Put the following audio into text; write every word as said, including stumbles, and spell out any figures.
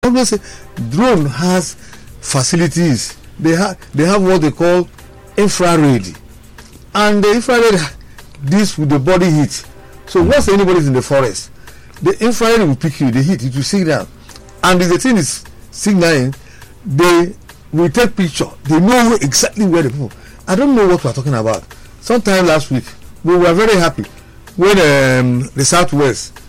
I'm say drone has facilities. They have they have what they call infrared, and the infrared deals with the body heat. So once anybody is in the forest, the infrared will pick you, the heat, it will signal, and if the thing is signaling, they will take picture. They know exactly where the people. I don't know what we are talking about. Sometime last week, we were very happy when um, the Southwest